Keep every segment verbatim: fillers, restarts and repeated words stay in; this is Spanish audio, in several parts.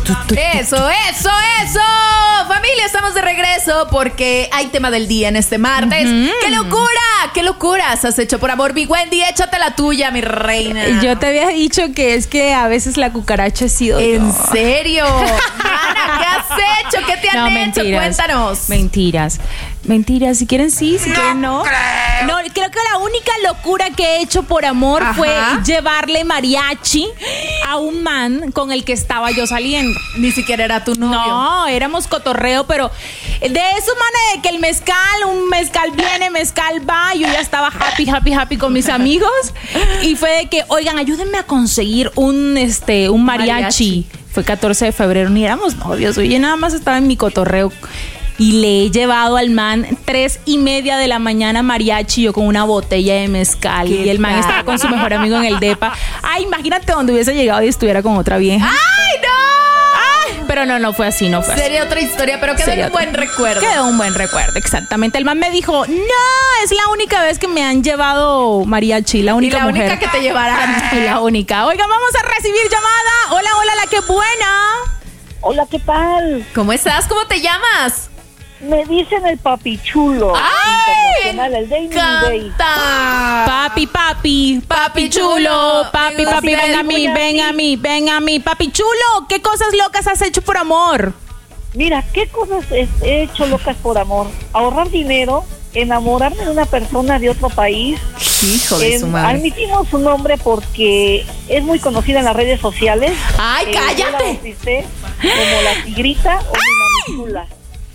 Eso, eso, eso. Familia, estamos de regreso porque hay tema del día en este martes. Uh-huh. ¡Qué locura! ¡Qué locuras has hecho por amor! Mi Wendy, échate la tuya, mi reina. Yo te había dicho que es que a veces la cucaracha ha sido ¿En yo. serio? Mana, ¿qué has hecho? ¿Qué te han no, hecho? Mentiras, Cuéntanos. Mentiras. Mentiras. Si quieren sí, si no quieren no. Creo. No, creo que la única locura que he hecho por amor Ajá. fue llevarle mariachi a un man con el que estaba yo saliendo. Ni siquiera era tu novio. No, éramos cotorreo, pero de eso, man, de que el mezcal, un mezcal viene, mezcal va, yo ya estaba happy, happy, happy con mis amigos y fue de que, oigan, ayúdenme a conseguir un, este, un mariachi. mariachi. Fue catorce de febrero, ni éramos novios, oye, nada más estaba en mi cotorreo. Y le he llevado al man tres y media de la mañana mariachi, yo con una botella de mezcal. Y el man tal? estaba con su mejor amigo en el depa. Ay, imagínate donde hubiese llegado y estuviera con otra vieja. ¡Ay, no! Ay, pero no, no fue así, no fue así. Sería otra historia, pero quedó un buen recuerdo. Quedó un buen recuerdo, exactamente. El man me dijo, no, es la única vez que me han llevado mariachi, la única y la mujer. única que te llevarán. Y la única. Oigan, vamos a recibir llamada. Hola, hola, la que buena. Hola, ¿qué tal? ¿Cómo estás? ¿Cómo te llamas? Me dicen el papi chulo. ¡Ay! Internacional, el Day Day. Papi, papi, papi chulo. Papi, papi, ven a mí, ven a mí, ven a mí. Papi chulo, ¿qué cosas locas has hecho por amor? Mira, ¿qué cosas he hecho locas por amor? Ahorrar dinero, enamorarme de una persona de otro país. Hijo de eh, su madre. Admitimos su nombre porque es muy conocida en las redes sociales. ¡Ay, eh, cállate! Yo la bauticé como la tigrita o mi mami chula.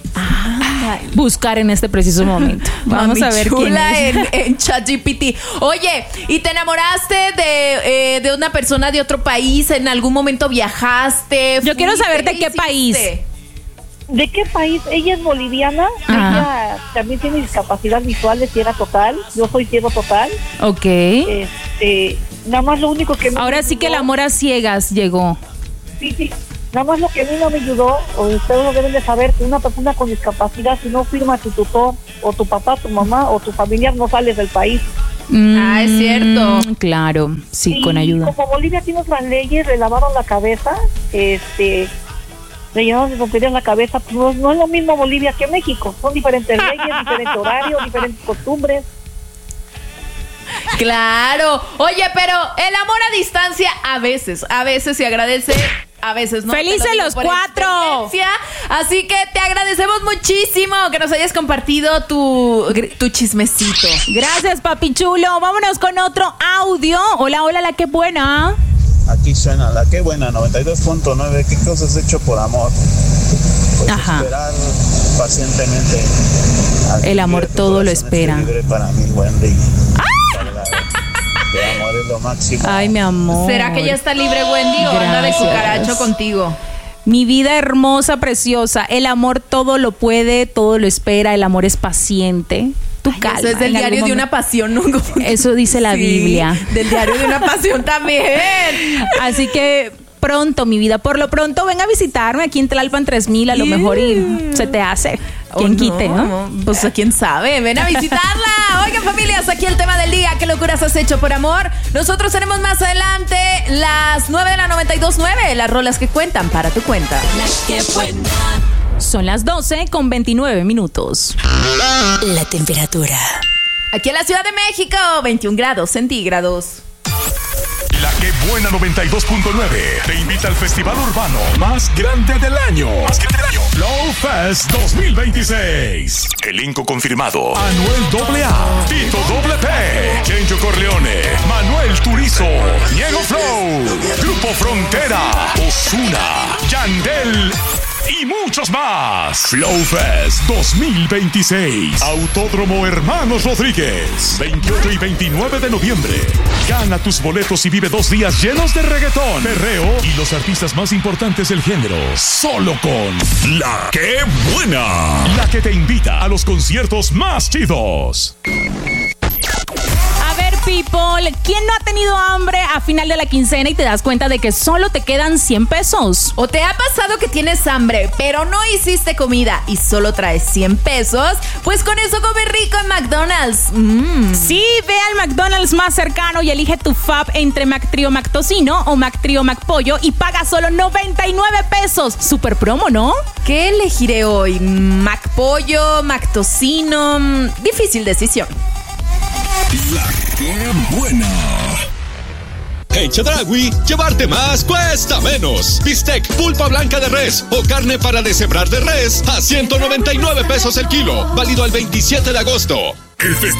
Ah, buscar en este preciso momento. Vamos Mami a ver chula quién es. en, en ChatGPT. Oye, ¿y te enamoraste de, eh, de una persona de otro país? ¿En algún momento viajaste? Yo quiero saber de qué hiciste? país. ¿De qué país? Ella es boliviana. Ajá. Ella también tiene discapacidad visual de ciega total. Yo soy ciego total. Ok. Este, nada más lo único que me Ahora sí que el amor a ciegas llegó. Sí, sí. Nada más lo que a mí no me ayudó, o ustedes lo deben de saber, que una persona con discapacidad, si no firma tu tutor, o tu papá, tu mamá, o tu familiar, no sales del país. Mm, ah, es cierto. Claro, sí, y con ayuda. Como Bolivia tiene otras leyes, le lavaron la cabeza, este, le llenaron de tonterías la cabeza, pues no, no es lo mismo Bolivia que México, son diferentes leyes, diferentes horarios, diferentes costumbres. Claro. Oye, pero el amor a distancia a veces, a veces se agradece, a veces no. ¡Felices los cuatro! Así que te agradecemos muchísimo que nos hayas compartido tu, tu chismecito. Gracias, papi chulo. Vámonos con otro audio. Hola, hola, la que buena. Aquí suena la que buena, noventa y dos punto nueve. ¿Qué cosas has hecho por amor? Pues Ajá. Esperar pacientemente. El amor todo lo espera. Libre para mí, Wendy. El amor es lo máximo. Ay, mi amor. ¿Será que ya está libre, Wendy, o anda de cucaracho contigo? Mi vida hermosa, preciosa. El amor todo lo puede, todo lo espera. El amor es paciente. Tú Ay, calma. eso es del diario de una pasión, ¿no? Eso dice la Sí, Biblia. Del diario de una pasión también. Así que pronto, mi vida. Por lo pronto, ven a visitarme aquí en Tlalpan tres mil, a lo Yeah. mejor y se te hace. ¿Quién Oh, quite, no? no? Pues quién sabe, ven a visitarla. Oigan, familias, aquí el tema del día. ¿Qué locuras has hecho por amor? Nosotros tenemos más adelante las nueve de la noventa y dos punto nueve, las rolas que cuentan para tu cuenta. Son las doce con veintinueve minutos. La temperatura. Aquí en la Ciudad de México, veintiún grados centígrados. La que buena noventa y dos punto nueve te invita al festival urbano más grande del año. Más grande del año. Flow Fest dos mil veintiséis. Elenco confirmado: Anuel doble A, Tito doble P, Kenjo Corleone, Manuel Turizo, Diego Flow, Grupo Frontera, Ozuna, Yandel y muchos más. Flow Fest dos mil veintiséis. Autódromo Hermanos Rodríguez. veintiocho y veintinueve de noviembre. Gana tus boletos y vive dos días llenos de reggaetón, perreo y los artistas más importantes del género. Solo con La Que Buena. La que te invita a los conciertos más chidos. A ver, people. ¿Quién no ha tenido hambre a final de la quincena y te das cuenta de que solo te quedan cien pesos? ¿O te ha pasado que tienes hambre, pero no hiciste comida y solo traes cien pesos? Pues con eso come rico en McDonald's. Mm. Sí, ve al McDonald's más cercano y elige tu fab entre McTrio McTocino o McTrio McPollo y paga solo noventa y nueve pesos. Super promo, ¿no? ¿Qué elegiré hoy? ¿McPollo, McTocino? Difícil decisión. La que buena. En Chedraui, llevarte más cuesta menos. Bistec, pulpa blanca de res o carne para deshebrar de res a ciento noventa y nueve pesos el kilo. Válido al veintisiete de agosto. El